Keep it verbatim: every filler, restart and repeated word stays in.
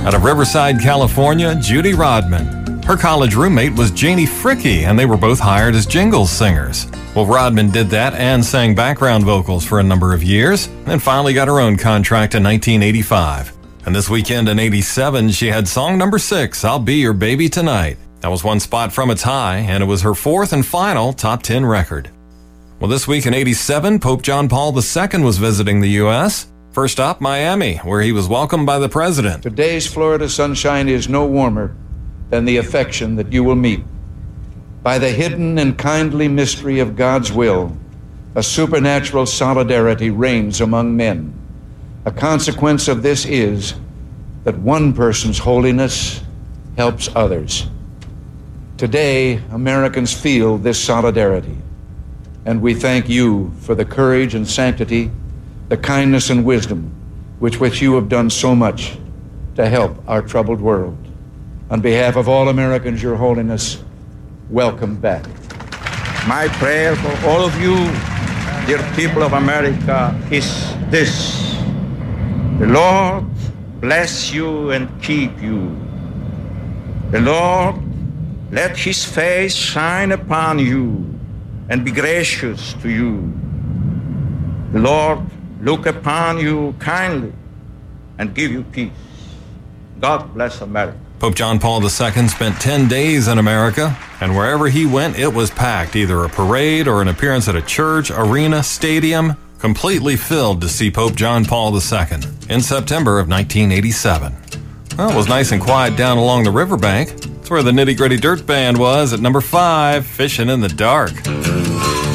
Out of Riverside, California, Judy Rodman. Her college roommate was Janie Fricke, and they were both hired as jingles singers. Well, Rodman did that and sang background vocals for a number of years, and finally got her own contract in nineteen eighty-five. And this weekend in eighty-seven, she had song number six, I'll Be Your Baby Tonight. That was one spot from its high, and it was her fourth and final top ten record. Well, this week in eighty-seven, Pope John Paul the Second was visiting the U S First up, Miami, where he was welcomed by the president. Today's Florida sunshine is no warmer than the affection that you will meet. By the hidden and kindly mystery of God's will, a supernatural solidarity reigns among men. A consequence of this is that one person's holiness helps others. Today, Americans feel this solidarity, and we thank you for the courage and sanctity, the kindness and wisdom with which you have done so much to help our troubled world. On behalf of all Americans, Your Holiness, welcome back. My prayer for all of you, dear people of America, is this. The Lord bless you and keep you. The Lord let his face shine upon you and be gracious to you. The Lord look upon you kindly and give you peace. God bless America. Pope John Paul the Second spent ten days in America, and wherever he went, it was packed, either a parade or an appearance at a church, arena, stadium, completely filled to see Pope John Paul the Second in September of nineteen eighty-seven. Well, it was nice and quiet down along the riverbank. That's where the Nitty Gritty Dirt Band was at number five, Fishing in the Dark.